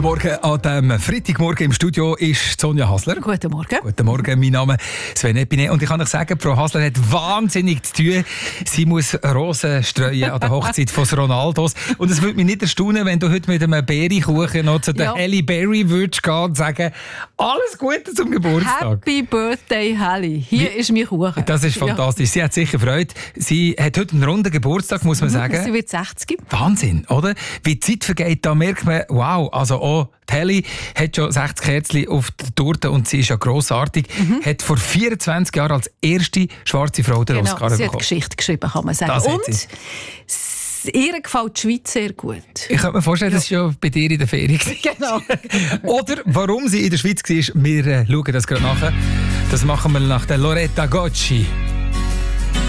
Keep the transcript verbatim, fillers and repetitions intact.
Guten Morgen. An diesem Freitagmorgen im Studio ist Sonja Hasler. Guten Morgen. Guten Morgen, mein Name ist Sven Epine. Und ich kann euch sagen, Frau Hasler hat wahnsinnig zu tun. Sie muss Rosen streuen an der Hochzeit von Ronaldos. Und es würde mich nicht erstaunen, wenn du heute mit einem Beerikuchen noch zu der Ja. Halle Berry würdest gehen und sagen, alles Gute zum Geburtstag. Happy Birthday, Halle. Hier Wie- ist mein Kuchen. Das ist fantastisch. Sie hat sicher Freude. Sie hat heute einen runden Geburtstag, muss man Ja. sagen. Sie wird sechzig. Wahnsinn, oder? Wie die Zeit vergeht, da merkt man, wow, also auch die Halle hat schon sechzig Kerzen auf der Torte und sie ist ja grossartig. Mhm. Hat vor vierundzwanzig Jahren als erste schwarze Frau den Genau, Oscar sie hat bekommen. Geschichte geschrieben, kann man sagen. Das hat Und sie. s- ihr gefällt die Schweiz sehr gut. Ich könnte mir vorstellen, das war ja bei dir in der Ferien. Genau. Oder warum sie in der Schweiz war, wir äh, schauen das gerade nach. Das machen wir nach der Loretta Gocci.